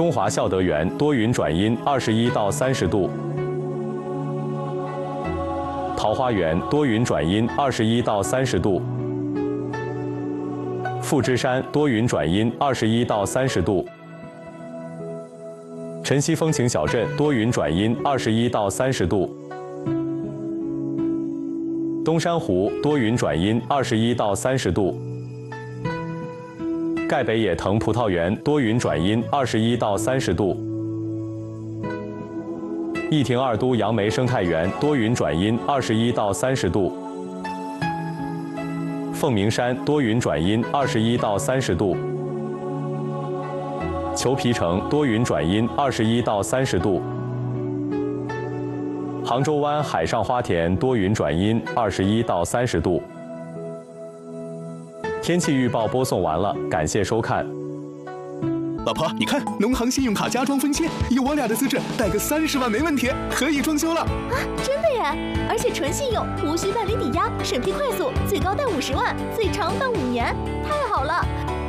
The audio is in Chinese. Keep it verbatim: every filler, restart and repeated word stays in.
中华孝德园多云转阴，二十一到三十度。桃花源多云转阴，二十一到三十度。富芝山多云转阴，二十一到三十度。晨曦风情小镇多云转阴，二十一到三十度。东山湖多云转阴，二十一到三十度。盖北野藤葡萄园多云转阴，二十一到三十度。义亭二都杨梅生态园多云转阴，二十一到三十度。凤鸣山多云转阴，二十一到三十度。裘皮城多云转阴，二十一到三十度。杭州湾海上花田多云转阴，二十一到三十度。天气预报播送完了，感谢收看。 老婆，你看，农行信用卡加装分期，有我俩的资质，贷个三十万没问题，可以装修了。 啊，真的耶！而且纯信用，无需办理抵押，审批快速，最高贷五十万，最长办五年，太好了！